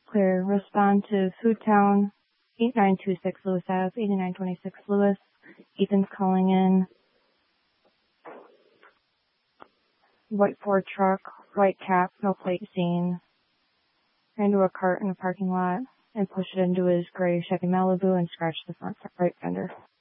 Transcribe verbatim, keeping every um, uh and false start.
Clear. Respond to Food Town, eight nine two six Lewis Ave, eighty-nine twenty-six Lewis. Ethan's calling in. White Ford truck, white cap, no plate seen. Ran into a cart in a parking lot and pushed it into his gray Chevy Malibu and scratched the front right fender.